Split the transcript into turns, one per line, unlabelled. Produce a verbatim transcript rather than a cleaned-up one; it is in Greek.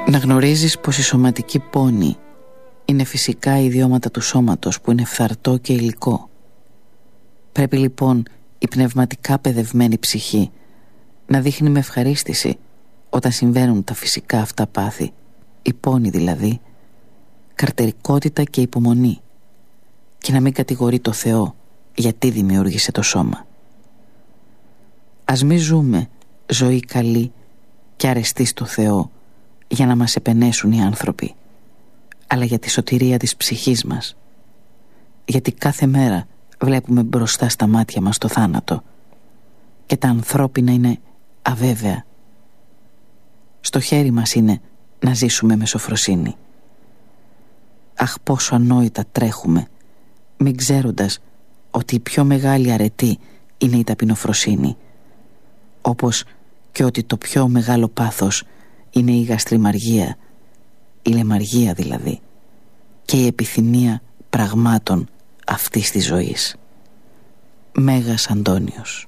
Να γνωρίζεις πως η σωματική πόνη είναι φυσικά ιδιώματα του σώματος που είναι φθαρτό και υλικό. Πρέπει λοιπόν η πνευματικά παιδευμένη ψυχή να δείχνει με ευχαρίστηση όταν συμβαίνουν τα φυσικά αυτά πάθη, η πόνη δηλαδή, καρτερικότητα και υπομονή, και να μην κατηγορεί το Θεό γιατί δημιούργησε το σώμα. Ας μη ζούμε ζωή καλή και αρεστή στο Θεό για να μας επενέσουν οι άνθρωποι, αλλά για τη σωτηρία της ψυχής μας, γιατί κάθε μέρα βλέπουμε μπροστά στα μάτια μας το θάνατο και τα ανθρώπινα είναι αβέβαια. Στο χέρι μας είναι να ζήσουμε με σοφροσύνη. Αχ, πόσο ανόητα τρέχουμε, μην ξέροντας ότι η πιο μεγάλη αρετή είναι η ταπεινοφροσύνη, όπως και ότι το πιο μεγάλο πάθος είναι η γαστριμαργία, η λαιμαργία δηλαδή, και η επιθυμία πραγμάτων αυτής της ζωής. Μέγας Αντώνιος.